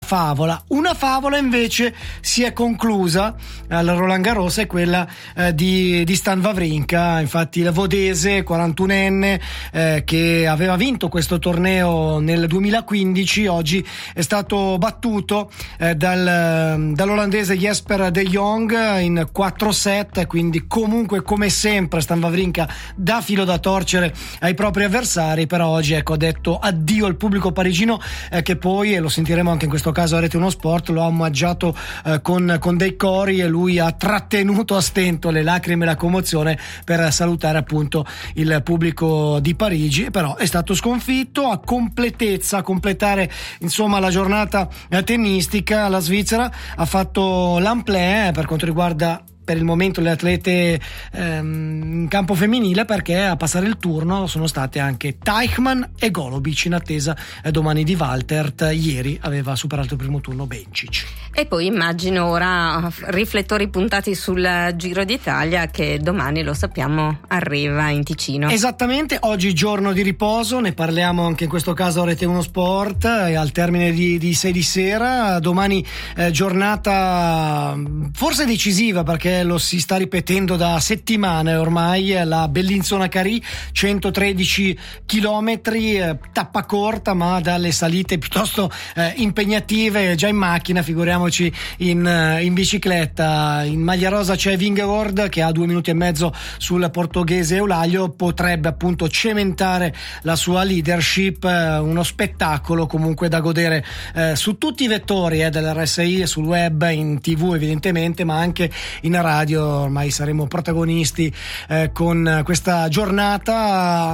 favola. Una favola invece si è conclusa al Roland Garros, è quella di Stan Wawrinka. Infatti il vodese 41enne che aveva vinto questo torneo nel 2015 oggi è stato battuto dall'olandese Jesper de Jong in 4 set, quindi comunque come sempre Stan Wawrinka dà filo da torcere ai propri avversari, però oggi ecco ha detto addio al pubblico parigino che poi, e lo sentiremo anche in questo caso a Rete 1 Sport, lo ha omaggiato con dei cori, e lui ha trattenuto a stento le lacrime e la commozione per salutare appunto il pubblico di Parigi. Però è stato sconfitto. A completare insomma la giornata tennistica, la Svizzera ha fatto l'emplée per quanto riguarda per il momento le atlete in campo femminile, perché a passare il turno sono state anche Teichmann e Golubic, in attesa domani di Waltert. Ieri aveva superato il primo turno Bencic. E poi immagino ora riflettori puntati sul Giro d'Italia, che domani, lo sappiamo, arriva in Ticino. Esattamente, oggi giorno di riposo, ne parliamo anche in questo caso a Rete 1 Sport al termine di 6 di sera. Domani giornata forse decisiva, perché lo si sta ripetendo da settimane ormai, la Bellinzona-Carì, 113 chilometri, tappa corta ma dalle salite piuttosto impegnative. Già in macchina, figuriamoci in bicicletta. In maglia rosa c'è Vingegaard che ha 2 minuti e mezzo sul portoghese Eulaglio, potrebbe appunto cementare la sua leadership. Uno spettacolo comunque da godere su tutti i vettori dell'RSI, sul web, in TV evidentemente, ma anche in radio. Ormai saremo protagonisti con questa giornata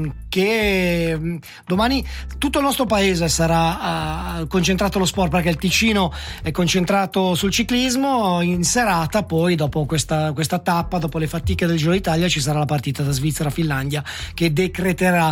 che domani tutto il nostro paese sarà concentrato allo sport, perché il Ticino è concentrato sul ciclismo. In serata poi, dopo questa tappa, dopo le fatiche del Giro d'Italia, ci sarà la partita da Svizzera-Finlandia che decreterà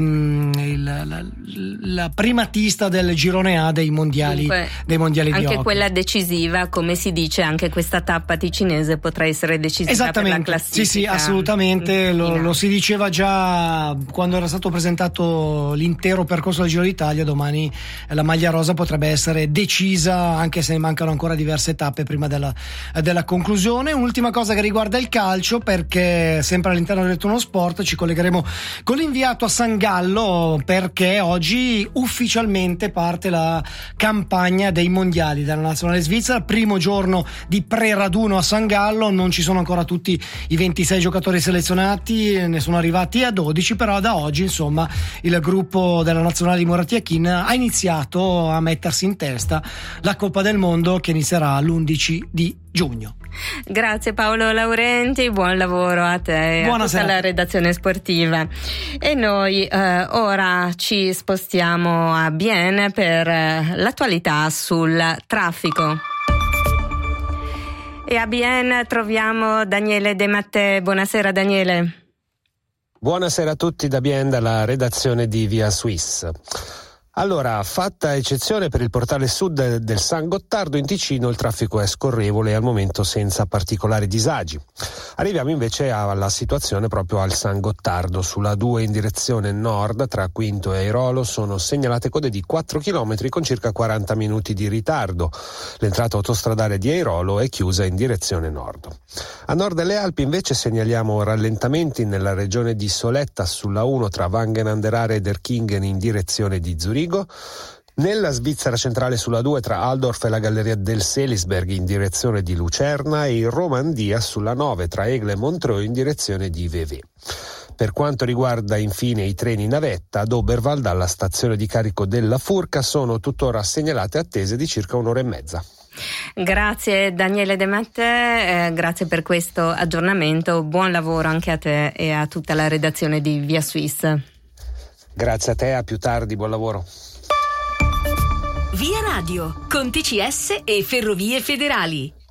la primatista del girone A dei mondiali. Dunque, di anche hockey. quella decisiva, come si dice, anche questa tappa ticinese potrà essere decisiva per la classifica. Sì, assolutamente. Lo si diceva già quando era stato presentato l'intero percorso del Giro d'Italia. Domani la maglia rosa potrebbe essere decisa, anche se mancano ancora diverse tappe prima della conclusione. Un'ultima cosa che riguarda il calcio, perché sempre all'interno del Turno Sport ci collegheremo con l'inviato a San Gallo, perché oggi ufficialmente parte la campagna dei mondiali della nazionale svizzera. Primo giorno di pre-raduno a San Gallo, non ci sono ancora tutti i 26 giocatori selezionati, ne sono arrivati a 12, però da oggi insomma il gruppo della nazionale di Murat Yakin ha iniziato a mettersi in testa la Coppa del Mondo, che inizierà l'11 di giugno. Grazie Paolo Laurenti, buon lavoro a te e a tutta la redazione sportiva. E noi ora ci spostiamo a Bienne per l'attualità sul traffico. E a Bienne troviamo Daniele De Mattei. Buonasera Daniele. Buonasera a tutti da Bienne, dalla redazione di Via Suisse. Allora, fatta eccezione per il portale sud del San Gottardo, in Ticino il traffico è scorrevole e al momento senza particolari disagi. Arriviamo invece alla situazione proprio al San Gottardo. Sulla 2 in direzione nord, tra Quinto e Airolo, sono segnalate code di 4 km con circa 40 minuti di ritardo. L'entrata autostradale di Airolo è chiusa in direzione nord. A nord delle Alpi invece segnaliamo rallentamenti nella regione di Soletta sulla 1 tra Wangen an der Aare ed Erkingen in direzione di Zurigo. Nella Svizzera centrale sulla 2 tra Altdorf e la Galleria del Selisberg in direzione di Lucerna, e in Romandia sulla 9 tra Aigle e Montreux in direzione di Vevey. Per quanto riguarda infine i treni navetta, ad Oberwald alla stazione di carico della Furka sono tuttora segnalate attese di circa un'ora e mezza. Grazie Daniele De Mattei, grazie per questo aggiornamento, buon lavoro anche a te e a tutta la redazione di Via Suisse. Grazie a te, a più tardi, buon lavoro. Via Radio, con TCS e Ferrovie Federali.